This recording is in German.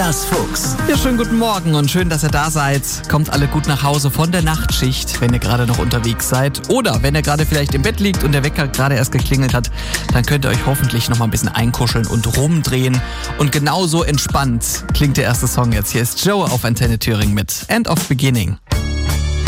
Thomas Fuchs. Ja, schönen guten Morgen und schön, dass ihr da seid. Kommt alle gut nach Hause von der Nachtschicht, wenn ihr gerade noch unterwegs seid. Oder wenn ihr gerade vielleicht im Bett liegt und der Wecker gerade erst geklingelt hat, dann könnt ihr euch hoffentlich noch mal ein bisschen einkuscheln und rumdrehen. Und genauso entspannt klingt der erste Song jetzt. Hier ist Joe auf Antenne Thüringen mit End of Beginning.